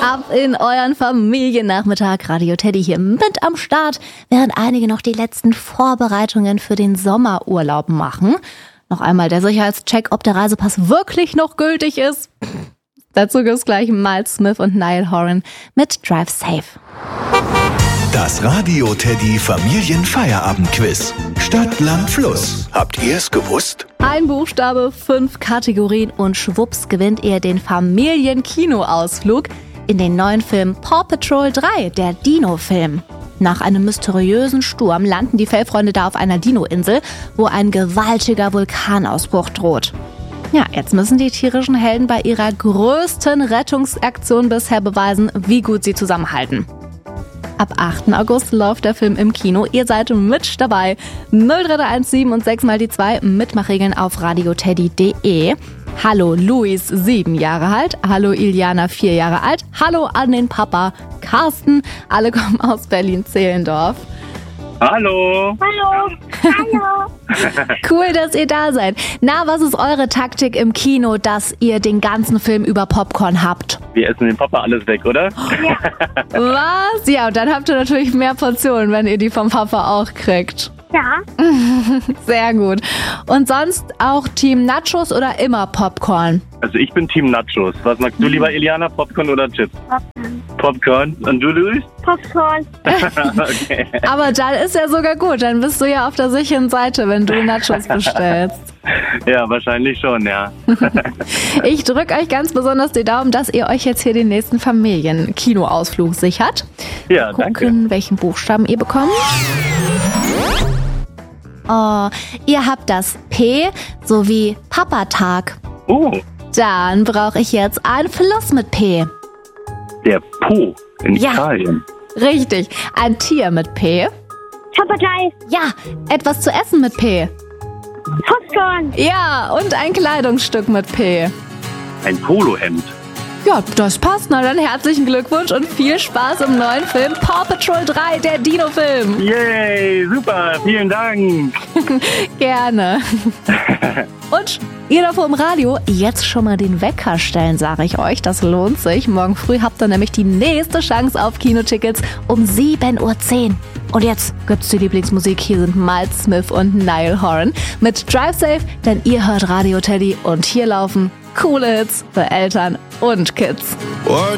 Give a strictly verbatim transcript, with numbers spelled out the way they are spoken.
Ab in euren Familiennachmittag. Radio Teddy hier mit am Start, während einige noch die letzten Vorbereitungen für den Sommerurlaub machen. Noch einmal der Sicherheitscheck, ob der Reisepass wirklich noch gültig ist. Dazu gibt's gleich Miles Smith und Niall Horan mit Drive Safe. Das Radio Teddy Familienfeierabendquiz. Stadt, Land, Fluss. Habt ihr es gewusst? Ein Buchstabe, fünf Kategorien und schwupps gewinnt ihr den Familienkinoausflug in den neuen Film Paw Patrol drei, der Dino-Film. Nach einem mysteriösen Sturm landen die Fellfreunde da auf einer Dino-Insel, wo ein gewaltiger Vulkanausbruch droht. Ja, jetzt müssen die tierischen Helden bei ihrer größten Rettungsaktion bisher beweisen, wie gut sie zusammenhalten. Ab achten August läuft der Film im Kino. Ihr seid mit dabei. null drei drei eins sieben und sechs mal die zwei. Mitmachregeln auf radioteddy punkt de. Hallo Luis, sieben Jahre alt. Hallo Iliana, vier Jahre alt. Hallo an den Papa Carsten. Alle kommen aus Berlin-Zehlendorf. Hallo. Hallo. Hallo. Cool, dass ihr da seid. Na, was ist eure Taktik im Kino, dass ihr den ganzen Film über Popcorn habt? Wir essen den Papa alles weg, oder? Ja. Was? Ja, und dann habt ihr natürlich mehr Portionen, wenn ihr die vom Papa auch kriegt. Ja. Sehr gut. Und sonst auch Team Nachos oder immer Popcorn? Also ich bin Team Nachos. Was magst du lieber, Iliana? Popcorn oder Chips? Popcorn. Popcorn. Und du, Luis? Popcorn. Okay. Aber dann ist ja sogar gut. Dann bist du ja auf der sicheren Seite, wenn du Nachos bestellst. Ja, wahrscheinlich schon, ja. Ich drücke euch ganz besonders die Daumen, dass ihr euch jetzt hier den nächsten Familienkinoausflug sichert. Ja, Gucken, danke. welchen Buchstaben ihr bekommt. Oh, ihr habt das P sowie Papatag. Oh, Dann brauche ich jetzt einen Fluss mit P. der Po in Ja. Italien. Richtig. Ein Tier mit P. Papagei. Ja, etwas zu essen mit P. Popcorn. Ja, und ein Kleidungsstück mit P. Ein Polohemd. Ja, das passt. Na dann herzlichen Glückwunsch und viel Spaß im neuen Film Paw Patrol drei, der Dino-Film. Yay, super, vielen Dank. Gerne. Und ihr davor im Radio, jetzt schon mal den Wecker stellen, sage ich euch. Das lohnt sich. Morgen früh habt ihr nämlich die nächste Chance auf Kinotickets um sieben Uhr zehn. Und jetzt gibt's die Lieblingsmusik. Hier sind Miles Smith und Niall Horan mit Drive Safe, denn ihr hört Radio Teddy und hier laufen coole Hits für Eltern und Kids.